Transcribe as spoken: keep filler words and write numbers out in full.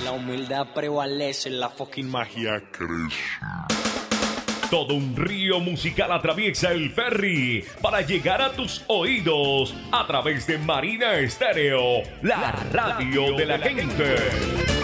La humildad prevalece, la fucking magia crece. Todo un río musical atraviesa el ferry para llegar a tus oídos a través de Marina Estéreo, la radio de la gente.